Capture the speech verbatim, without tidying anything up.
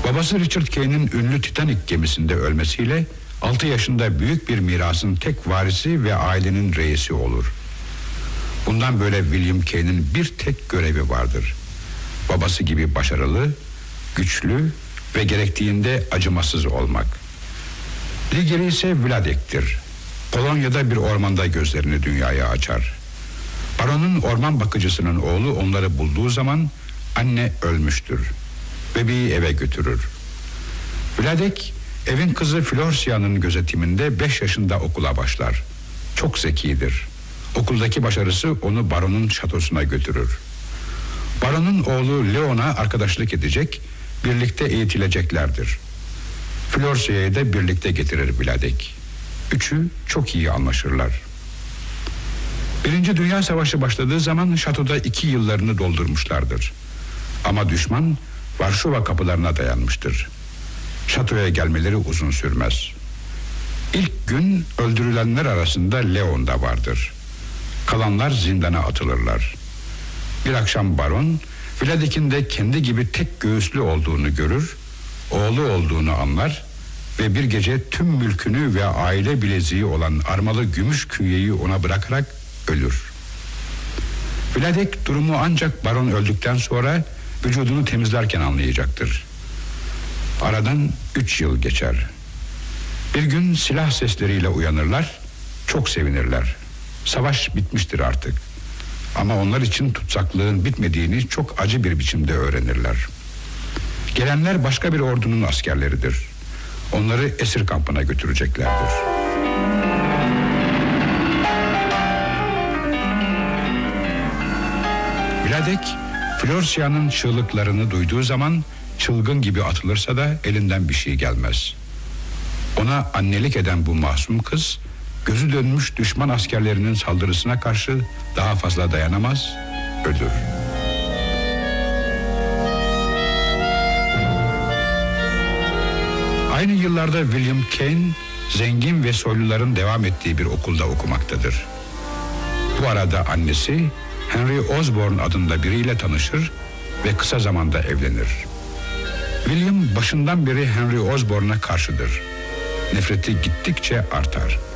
Babası Richard Kane'in ünlü Titanic gemisinde ölmesiyle altı yaşında büyük bir mirasın tek varisi ve ailenin reisi olur. Bundan böyle William Kane'in bir tek görevi vardır. Babası gibi başarılı, güçlü ve gerektiğinde acımasız olmak. Diğeri ise Vladek'tir. Polonya'da bir ormanda gözlerini dünyaya açar. Baronun orman bakıcısının oğlu onları bulduğu zaman anne ölmüştür. Bebeği eve götürür. Vladek evin kızı Florsia'nın gözetiminde beş yaşında okula başlar. Çok zekidir. Okuldaki başarısı onu baronun şatosuna götürür. Baronun oğlu Leon'a arkadaşlık edecek, birlikte eğitileceklerdir. Florsia'yı da birlikte getirir Vladek. Üçü çok iyi anlaşırlar. Birinci Dünya Savaşı başladığı zaman şatoda iki yıllarını doldurmuşlardır. Ama düşman Varşova kapılarına dayanmıştır. Şatoya gelmeleri uzun sürmez. İlk gün öldürülenler arasında Leon da vardır. Kalanlar zindana atılırlar. Bir akşam baron Vladek'in de kendi gibi tek göğüslü olduğunu görür, oğlu olduğunu anlar ve bir gece tüm mülkünü ve aile bileziği olan armalı gümüş künyeyi ona bırakarak ölür. Vladek durumu ancak baron öldükten sonra vücudunu temizlerken anlayacaktır. Aradan üç yıl geçer. Bir gün silah sesleriyle uyanırlar, çok sevinirler. Savaş bitmiştir artık. Ama onlar için tutsaklığın bitmediğini çok acı bir biçimde öğrenirler. Gelenler başka bir ordunun askerleridir. Onları esir kampına götüreceklerdir. Vladek, Florsia'nın çığlıklarını duyduğu zaman çılgın gibi atılırsa da elinden bir şey gelmez. Ona annelik eden bu masum kız, gözü dönmüş düşman askerlerinin saldırısına karşı daha fazla dayanamaz, ölür. Aynı yıllarda William Kane, zengin ve soyluların devam ettiği bir okulda okumaktadır. Bu arada annesi Henry Osborne adında biriyle tanışır ve kısa zamanda evlenir. William başından beri Henry Osborne'a karşıdır. Nefreti gittikçe artar.